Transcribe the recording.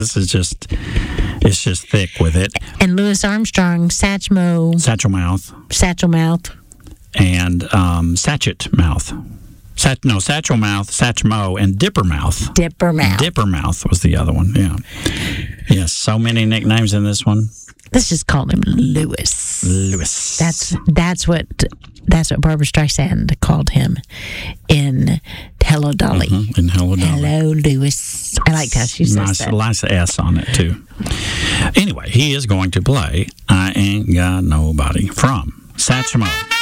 This is it's just thick with it. And Louis Armstrong, Satchmo. Satchel Mouth. And Sachet Mouth. Satchel Mouth, Satchmo, and Dipper Mouth. Dipper Mouth was the other one, yeah. Yes, so many nicknames in this one. Let's just call him Louis. That's what Barbra Streisand called him in Hello, Dolly. In Hello, Dolly. Hello, Louis. I liked how she says that. Nice S on it, too. Anyway, he is going to play I Ain't Got Nobody from Satchmo.